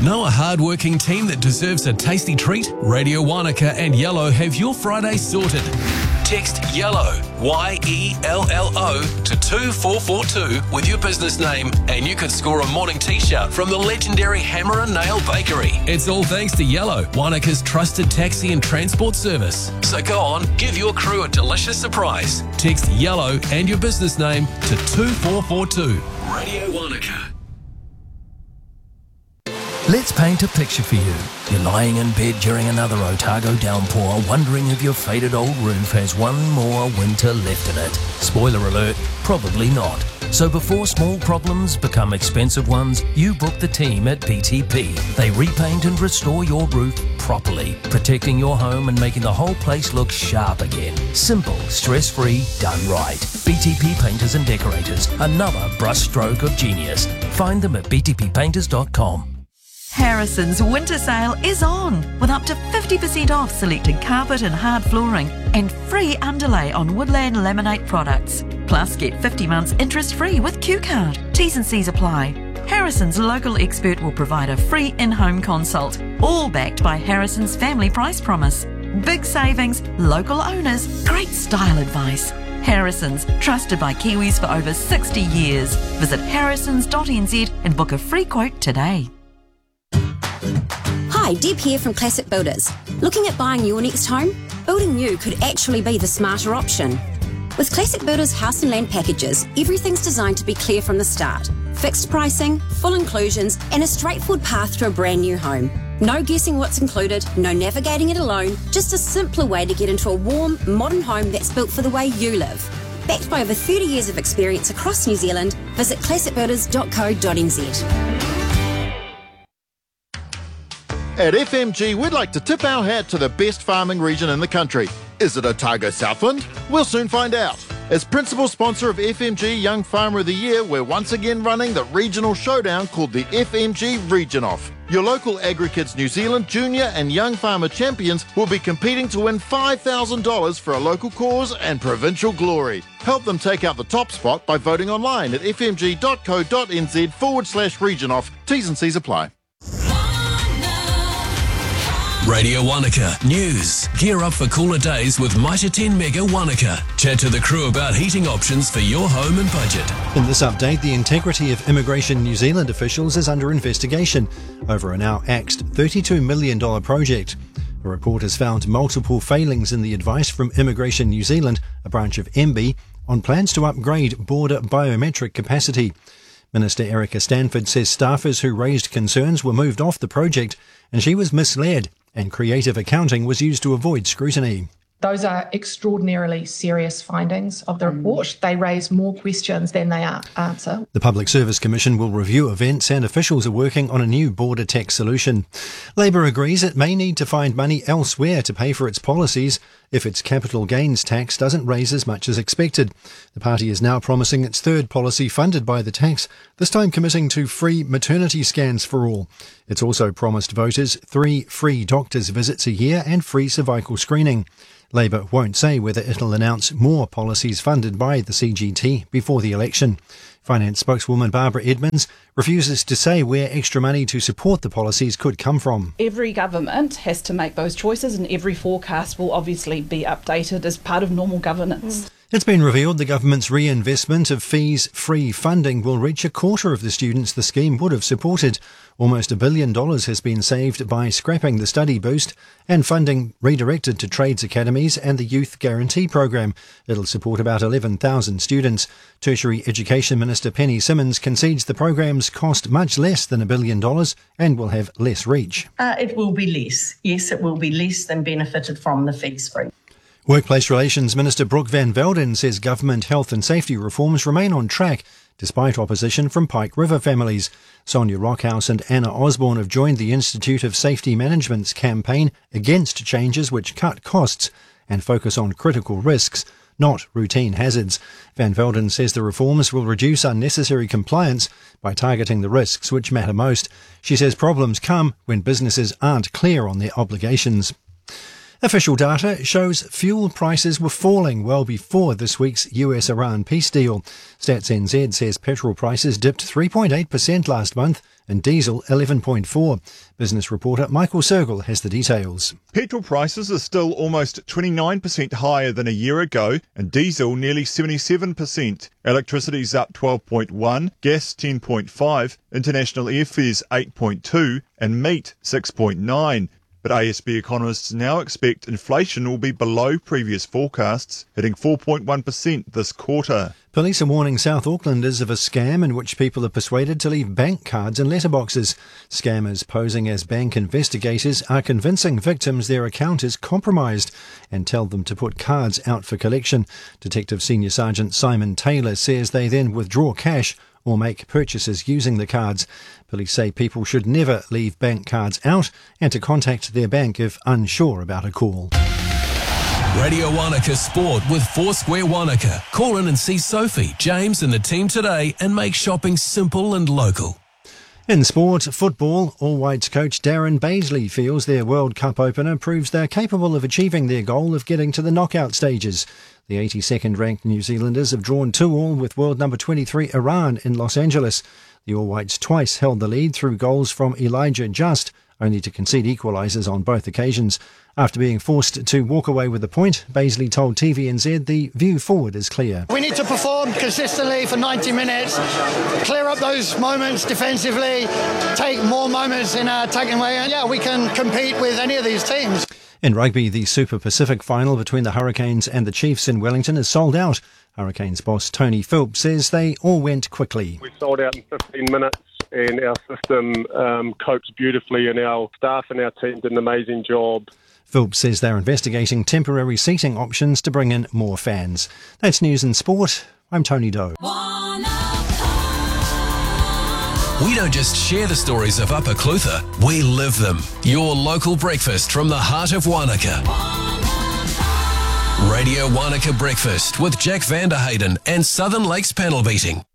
Know a hard-working team that deserves a tasty treat? Radio Wanaka and Yellow have your Friday sorted. Text YELLOW, YELLO, to 24442 with your business name and you could score a morning t-shirt from the legendary Hammer and Nail Bakery. It's all thanks to Yellow, Wanaka's trusted taxi and transport service. So go on, give your crew a delicious surprise. Text YELLOW and your business name to 24442. Radio Wanaka. Let's paint a picture for you. You're lying in bed during another Otago downpour, wondering if your faded old roof has one more winter left in it. Spoiler alert, probably not. So before small problems become expensive ones, you book the team at BTP. They repaint and restore your roof properly, protecting your home and making the whole place look sharp again. Simple, stress-free, done right. BTP Painters and Decorators, another brushstroke of genius. Find them at btppainters.com. Harrison's winter sale is on with up to 50% off selected carpet and hard flooring and free underlay on Woodland Laminate products. Plus get 50 months interest free with Q-Card. T's and C's apply. Harrison's local expert will provide a free in-home consult, all backed by Harrison's family price promise. Big savings, local owners, great style advice. Harrison's, trusted by Kiwis for over 60 years. Visit harrisons.nz and book a free quote today. Hi, Deb here from Classic Builders. Looking at buying your next home? Building new could actually be the smarter option. With Classic Builders house and land packages, everything's designed to be clear from the start. Fixed pricing, full inclusions, and a straightforward path to a brand new home. No guessing what's included, no navigating it alone, just a simpler way to get into a warm, modern home that's built for the way you live. Backed by over 30 years of experience across New Zealand, visit classicbuilders.co.nz. At FMG, we'd like to tip our hat to the best farming region in the country. Is it Otago Southland? We'll soon find out. As principal sponsor of FMG Young Farmer of the Year, we're once again running the regional showdown called the FMG Region Off. Your local AgriKids New Zealand junior and young farmer champions will be competing to win $5,000 for a local cause and provincial glory. Help them take out the top spot by voting online at fmg.co.nz/region off. T's and C's apply. Radio Wanaka News. Gear up for cooler days with Mitre 10 Mega Wanaka. Chat to the crew about heating options for your home and budget. In this update, the integrity of Immigration New Zealand officials is under investigation over a now axed $32 million project. A report has found multiple failings in the advice from Immigration New Zealand, a branch of MB, on plans to upgrade border biometric capacity. Minister Erica Stanford says staffers who raised concerns were moved off the project and she was misled, and creative accounting was used to avoid scrutiny. Those are extraordinarily serious findings of the report. They raise more questions than they answer. The Public Service Commission will review events and officials are working on a new border tax solution. Labor agrees it may need to find money elsewhere to pay for its policies if its capital gains tax doesn't raise as much as expected. The party is now promising its third policy funded by the tax, this time committing to free maternity scans for all. It's also promised voters 3 free doctor's visits a year and free cervical screening. Labor won't say whether it'll announce more policies funded by the CGT before the election. Finance spokeswoman Barbara Edmonds refuses to say where extra money to support the policies could come from. Every government has to make those choices and every forecast will obviously be updated as part of normal governance. It's been revealed the government's reinvestment of fees-free funding will reach a quarter of the students the scheme would have supported. Almost $1 billion has been saved by scrapping the study boost and funding redirected to trades academies and the Youth Guarantee Program. It'll support about 11,000 students. Tertiary Education Minister Penny Simmons concedes the programs cost much less than $1 billion and will have less reach. It will be less. Yes, it will be less than benefited from the fees-free. Workplace Relations Minister Brooke Van Velden says government health and safety reforms remain on track despite opposition from Pike River families. Sonia Rockhouse and Anna Osborne have joined the Institute of Safety Management's campaign against changes which cut costs and focus on critical risks, not routine hazards. Van Velden says the reforms will reduce unnecessary compliance by targeting the risks which matter most. She says problems come when businesses aren't clear on their obligations. Official data shows fuel prices were falling well before this week's US-Iran peace deal. Stats NZ says petrol prices dipped 3.8% last month and diesel 11.4%. Business reporter Michael Sergel has the details. Petrol prices are still almost 29% higher than a year ago and diesel nearly 77%. Electricity's up 12.1%, gas 10.5%, international airfares 8.2% and meat 6.9%. But ASB economists now expect inflation will be below previous forecasts, hitting 4.1% this quarter. Police are warning South Aucklanders of a scam in which people are persuaded to leave bank cards in letterboxes. Scammers posing as bank investigators are convincing victims their account is compromised and tell them to put cards out for collection. Detective Senior Sergeant Simon Taylor says they then withdraw cash or make purchases using the cards. Police say people should never leave bank cards out and to contact their bank if unsure about a call. Radio Wanaka Sport with Foursquare Wanaka. Call in and see Sophie, James and the team today and make shopping simple and local. In sport, football, All Whites coach Darren Baisley feels their World Cup opener proves they're capable of achieving their goal of getting to the knockout stages. The 82nd ranked New Zealanders have drawn 2-2 with world number 23 Iran in Los Angeles. The All Whites twice held the lead through goals from Elijah Just, only to concede equalisers on both occasions. After being forced to walk away with a point, Baisley told TVNZ the view forward is clear. We need to perform consistently for 90 minutes, clear up those moments defensively, take more moments in our attacking way, and we can compete with any of these teams. In rugby, the Super Pacific final between the Hurricanes and the Chiefs in Wellington is sold out. Hurricanes boss Tony Philp says they all went quickly. We sold out in 15 minutes and our system coped beautifully and our staff and our team did an amazing job. Philp says they're investigating temporary seating options to bring in more fans. That's news and sport. I'm Tony Doe. We don't just share the stories of Upper Clutha, we live them. Your local breakfast from the heart of Wanaka. Radio Wanaka Breakfast with Jack Vanderhayden and Southern Lakes Panel Beating.